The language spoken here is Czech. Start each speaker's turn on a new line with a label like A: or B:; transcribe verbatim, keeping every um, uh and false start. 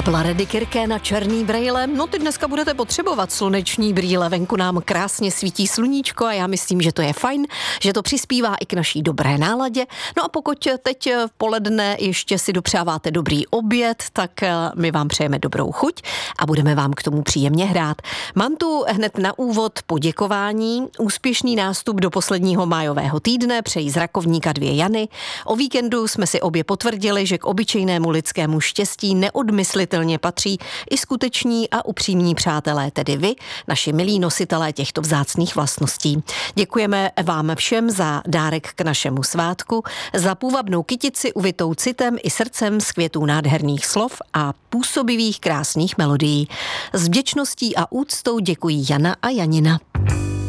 A: Kapela Redy Kirké na černý brejle. No ty dneska budete potřebovat sluneční brýle. Venku nám krásně svítí sluníčko a já myslím, že to je fajn, že to přispívá i k naší dobré náladě. No a pokud teď v poledne ještě si dopřáváte dobrý oběd, tak my vám přejeme dobrou chuť a budeme vám k tomu příjemně hrát. Mám tu hned na úvod poděkování. Úspěšný nástup do posledního májového týdne přejí z Rakovníka dvě Jany. O víkendu jsme si obě potvrdili, že k obyčejnému lidskému štěstí neodmyslitelně patří i skuteční a upřímní přátelé, tedy vy, naši milí nositelé těchto vzácných vlastností. Děkujeme vám všem za dárek k našemu svátku, za půvabnou kytici uvitou citem i srdcem z květů nádherných slov a působivých krásných melodií. S vděčností a úctou děkují Jana a Janina.